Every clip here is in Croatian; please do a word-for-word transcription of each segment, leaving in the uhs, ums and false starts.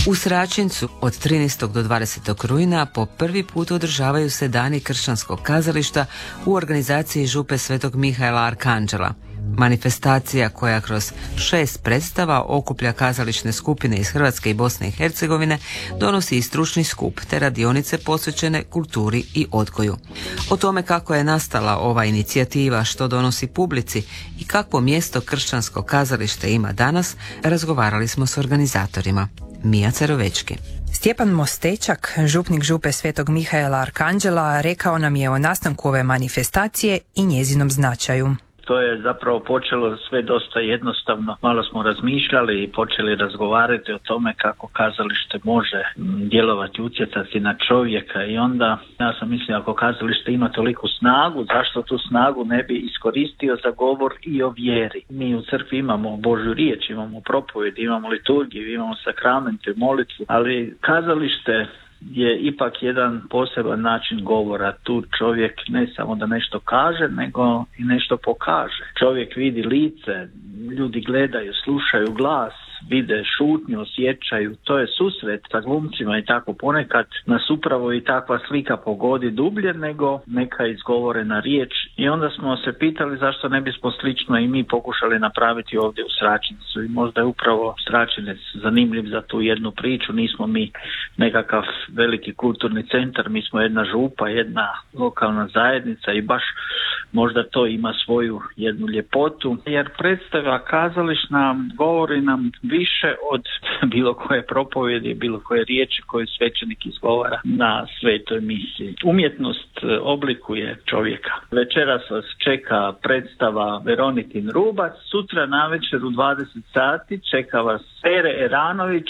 U Sračincu od trinaestog do dvadesetog rujna po prvi put održavaju se Dani kršćanskog kazališta u organizaciji župe Svetog Mihaela Arkanđela. Manifestacija koja kroz šest predstava okuplja kazališne skupine iz Hrvatske i Bosne i Hercegovine donosi i stručni skup te radionice posvećene kulturi i odgoju. O tome kako je nastala ova inicijativa, što donosi publici i kakvo mjesto kršćansko kazalište ima danas, razgovarali smo s organizatorima. Mija Cerovečki. Stjepan Mostečak, župnik župe Svetog Mihaela Arkanđela, rekao nam je o nastanku ove manifestacije i njezinom značaju. To je zapravo počelo sve dosta jednostavno. Malo smo razmišljali i počeli razgovarati o tome kako kazalište može djelovati, utjecati na čovjeka i onda ja sam mislio ako kazalište ima toliku snagu, zašto tu snagu ne bi iskoristio za govor i o vjeri. Mi u crkvi imamo Božju riječ, imamo propovjed, imamo liturgiju, imamo sakramente, molitvu, ali kazalište je ipak jedan poseban način govora. Tu čovjek ne samo da nešto kaže, nego i nešto pokaže. Čovjek vidi lice, ljudi gledaju, slušaju glas, vide šutnju, osjećaju. To je susret sa glumcima i tako. Ponekad nas upravo i takva slika pogodi dublje nego neka izgovorena riječ. I onda smo se pitali zašto ne bismo slično i mi pokušali napraviti ovdje u Sračincu. I možda je upravo Sračinec zanimljiv za tu jednu priču. Nismo mi nekakav veliki kulturni centar, mi smo jedna župa, jedna lokalna zajednica i baš možda to ima svoju jednu ljepotu. Jer predstava kazališna govori nam više od bilo koje propovjedi, bilo koje riječi koju svećenik izgovara na svetoj misiji. Umjetnost oblikuje čovjeka. Večeras vas čeka predstava Veronikin Rubac, sutra navečer u dvadeset sati čeka vas Pere Eranović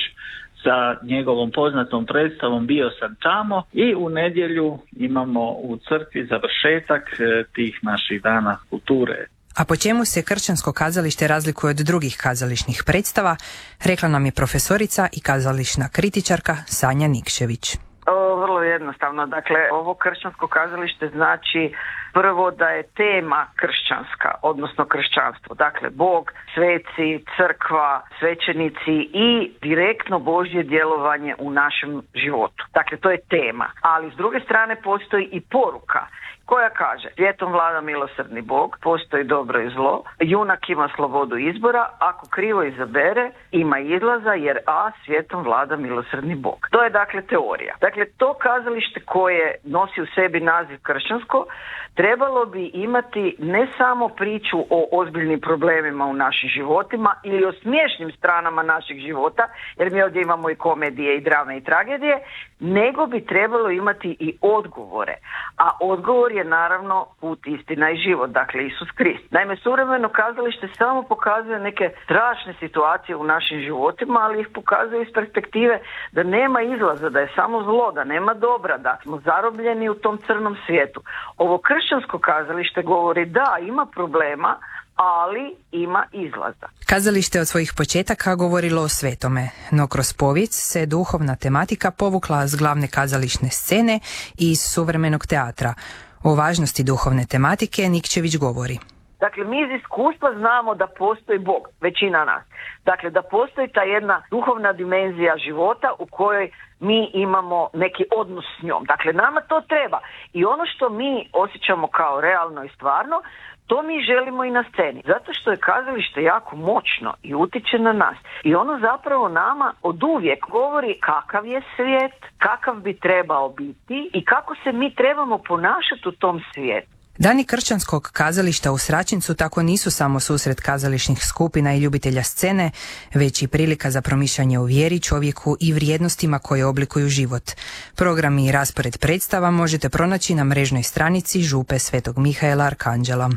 sa njegovom poznatom predstavom Bio sam tamo i u nedjelju imamo u crkvi završetak tih naših dana kulture. A po čemu se kršćansko kazalište razlikuje od drugih kazališnih predstava, rekla nam je profesorica i kazališna kritičarka Sanja Nikšević. O, vrlo jednostavno. Dakle, ovo kršćansko kazalište znači prvo da je tema kršćanska, odnosno kršćanstvo. Dakle, Bog, sveci, crkva, svećenici i direktno Božje djelovanje u našem životu. Dakle, to je tema. Ali s druge strane postoji i poruka koja kaže: svijetom vlada milosrdni Bog, postoji dobro i zlo, junak ima slobodu izbora, ako krivo izabere ima izlaza, jer a svijetom vlada milosrdni Bog. To je dakle teorija. Dakle, to kazalište koje nosi u sebi naziv kršćansko trebalo bi imati ne samo priču o ozbiljnim problemima u našim životima ili o smiješnim stranama naših života, jer mi ovdje imamo i komedije i drame i tragedije, nego bi trebalo imati i odgovore. A odgovor je naravno put, istina i život, dakle Isus Krist. Naime, suvremeno kazalište samo pokazuje neke strašne situacije u našim životima, ali ih pokazuje iz perspektive da nema izlaza, da je samo zlo, da nema dobra, da smo zarobljeni u tom crnom svijetu. Ovo kršćansko kazalište govori da ima problema, ali ima izlaza. Kazalište od svojih početaka govorilo o svetome, no kroz povijest se duhovna tematika povukla s glavne kazališne scene i iz suvremenog teatra. O važnosti duhovne tematike Nikčević govori. Dakle, mi iz iskustva znamo da postoji Bog, većina nas. Dakle, da postoji ta jedna duhovna dimenzija života u kojoj mi imamo neki odnos s njom. Dakle, nama to treba. I ono što mi osjećamo kao realno i stvarno, to mi želimo i na sceni. Zato što je kazalište jako moćno i utiče na nas. I ono zapravo nama oduvijek govori kakav je svijet, kakav bi trebao biti i kako se mi trebamo ponašati u tom svijetu. Dani kršćanskog kazališta u Sračincu tako nisu samo susret kazališnih skupina i ljubitelja scene, već i prilika za promišljanje o vjeri, čovjeku i vrijednostima koje oblikuju život. Program i raspored predstava možete pronaći na mrežnoj stranici župe Svetog Mihaela Arkanđela.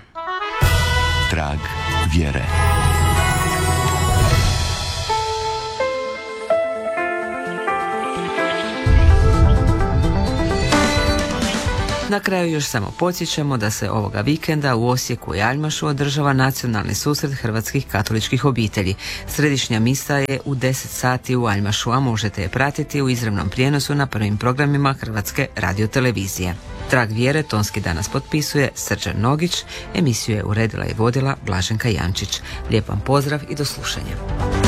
Trag vjere. Na kraju još samo podsjećamo da se ovoga vikenda u Osijeku i Aljmašu održava nacionalni susret hrvatskih katoličkih obitelji. Središnja misa je u deset sati u Aljmašu, a možete je pratiti u izravnom prijenosu na prvim programima Hrvatske radiotelevizije. Trag vjere tonski danas potpisuje Srđan Nogić, emisiju je uredila i vodila Blaženka Jančić. Lijep vam pozdrav i do slušanja.